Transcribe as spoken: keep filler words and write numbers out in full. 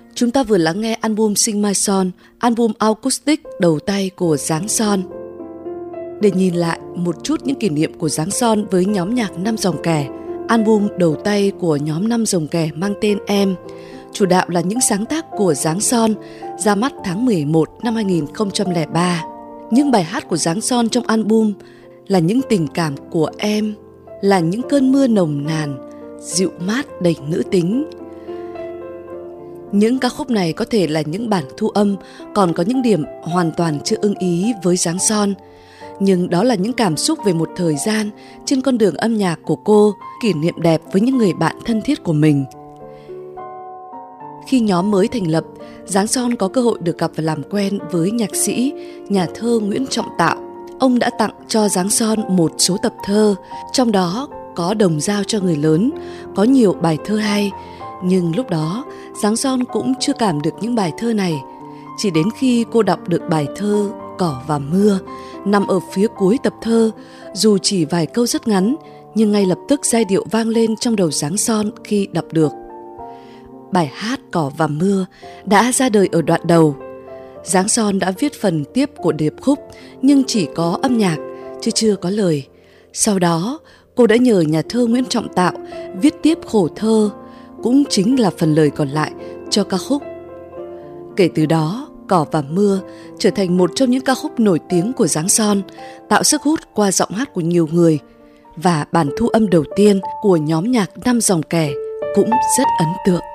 Chúng ta vừa lắng nghe album Sing My Song, album acoustic đầu tay của Giáng Son. Để nhìn lại một chút những kỷ niệm của Giáng Son với nhóm nhạc Năm Dòng Kẻ, album đầu tay của nhóm Năm Dòng Kẻ mang tên Em, chủ đạo là những sáng tác của Giáng Son, ra mắt tháng mười một năm hai nghìn không trăm lẻ ba. Những bài hát của Giáng Son trong album là những tình cảm của em, là những cơn mưa nồng nàn, dịu mát đầy nữ tính. Những ca khúc này có thể là những bản thu âm, còn có những điểm hoàn toàn chưa ưng ý với Giáng Son. Nhưng đó là những cảm xúc về một thời gian trên con đường âm nhạc của cô, kỷ niệm đẹp với những người bạn thân thiết của mình. Khi nhóm mới thành lập, Giáng Son có cơ hội được gặp và làm quen với nhạc sĩ, nhà thơ Nguyễn Trọng Tạo. Ông đã tặng cho Giáng Son một số tập thơ, trong đó có Đồng Dao cho người lớn, có nhiều bài thơ hay. Nhưng lúc đó, Giáng Son cũng chưa cảm được những bài thơ này. Chỉ đến khi cô đọc được bài thơ Cỏ và Mưa, nằm ở phía cuối tập thơ, dù chỉ vài câu rất ngắn, nhưng ngay lập tức giai điệu vang lên trong đầu Giáng Son khi đọc được. Bài hát Cỏ và Mưa đã ra đời ở đoạn đầu. Giáng Son đã viết phần tiếp của điệp khúc, nhưng chỉ có âm nhạc, chứ chưa có lời. Sau đó, cô đã nhờ nhà thơ Nguyễn Trọng Tạo viết tiếp khổ thơ, cũng chính là phần lời còn lại cho ca khúc. Kể từ đó, Cỏ và Mưa trở thành một trong những ca khúc nổi tiếng của Giáng Son, tạo sức hút qua giọng hát của nhiều người, và bản thu âm đầu tiên của nhóm nhạc Năm Dòng Kẻ cũng rất ấn tượng.